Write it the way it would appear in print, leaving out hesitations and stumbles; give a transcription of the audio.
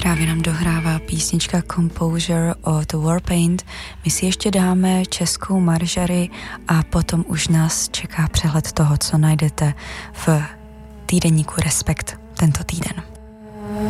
Právě nám dohrává písnička Composure od Warpaint. My si ještě dáme českou Marjorie a potom už nás čeká přehled toho, co najdete v týdeníku Respekt tento týden.